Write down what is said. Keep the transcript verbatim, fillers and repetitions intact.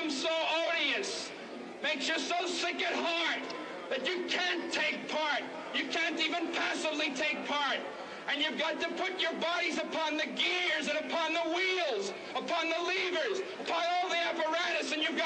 become so odious, makes you so sick at heart that you can't take part. You can't even passively take part. And you've got to put your bodies upon the gears and upon the wheels, upon the levers, upon all the apparatus, and you've got